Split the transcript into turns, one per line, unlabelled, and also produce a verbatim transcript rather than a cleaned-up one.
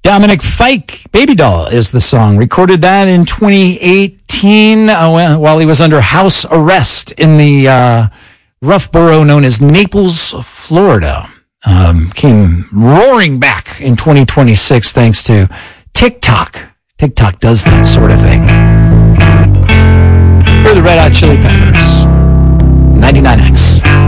Dominic Fike, Baby Doll is the song. Recorded that in twenty eighteen uh, while he was under house arrest in the uh, rough borough known as Naples, Florida. Um, came roaring back in twenty twenty-six thanks to TikTok. TikTok does that sort of thing. Here are the Red Hot Chili Peppers. ninety-nine X.